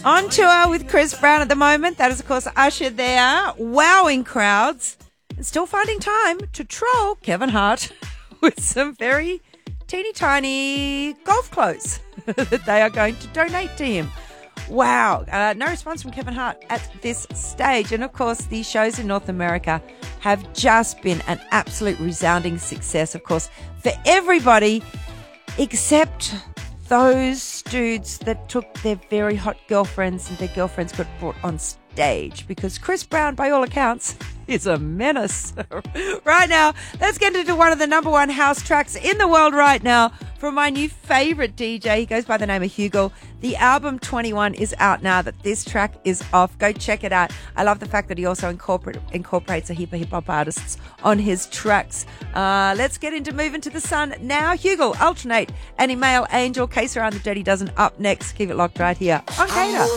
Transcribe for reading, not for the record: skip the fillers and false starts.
On tour with Chris Brown at the moment. That is, of course, Usher there, wowing crowds. And still finding time to troll Kevin Hart with some very teeny tiny golf clothes that they are going to donate to him. Wow. No response from Kevin Hart at this stage. And, of course, the shows in North America have just been an absolute resounding success, of course, for everybody except those dudes that took their very hot girlfriends and their girlfriends got brought on stage, because Chris Brown, by all accounts, is a menace. Right now, let's get into one of the number one house tracks in the world right now from my new favorite DJ. He goes by the name of Hugo. The album 21 is out now that this track is off. Go check it out. I love the fact that he also incorporates a heap of hip-hop artists on his tracks. Let's get into Moving to the Sun now. Hugo, Alternate, and Email Angel. Case Around the Dirty Dozen up next. Keep it locked right here on Kato.